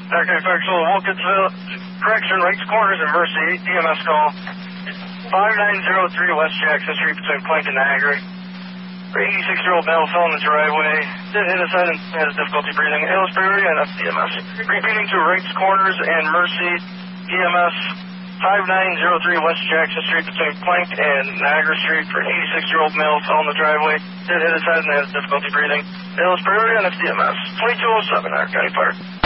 Okay, Parksville, Wilkinsville, correction, Wright's Corners and Mercy, EMS call. 5903 West Jackson Street between Plank and Niagara. 86-year-old male fell in the driveway. Did hit his head and has difficulty breathing. Hills Prairie and EMS. Repeating to Wright's Corners and Mercy, EMS. 5903 West Jackson Street between Plank and Niagara Street for 86-year-old male fell in the driveway. Did hit his head and has difficulty breathing. Hills Prairie and EMS. 2207 County Park.